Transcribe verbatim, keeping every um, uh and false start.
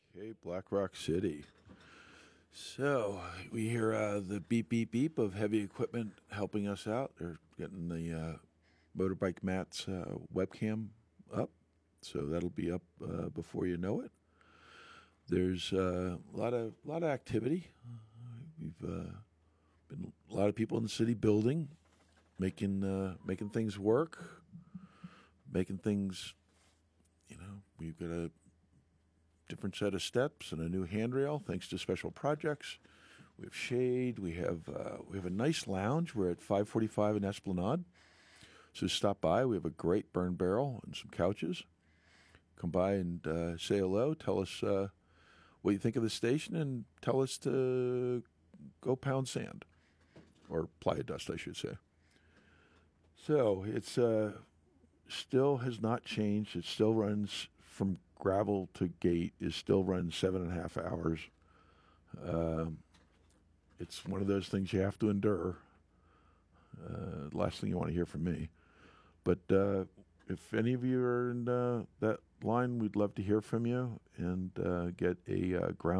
Okay, Black Rock City. So we hear uh, the beep, beep, beep of heavy equipment helping us out. They're getting the uh, Motorbike Matt's uh, webcam up, so that'll be up uh, before you know it. There's uh, a lot of lot of activity. We've uh, been a lot of people in the city building, making uh, making things work, making things. You know, we've got a different set of steps and a new handrail thanks to special projects. We have shade. We have uh, we have a nice lounge. We're at five forty-five in Esplanade. So stop by. We have a great burn barrel and some couches. Come by and uh, say hello. Tell us uh, what you think of the station and tell us to go pound sand. Or playa dust, I should say. So it's uh, still has not changed. It still runs from gravel to gate. It still runs seven and a half hours. Um, it's one of those things you have to endure. Uh, last thing you want to hear from me. But uh, if any of you are in uh, that line, we'd love to hear from you and uh, get a uh, ground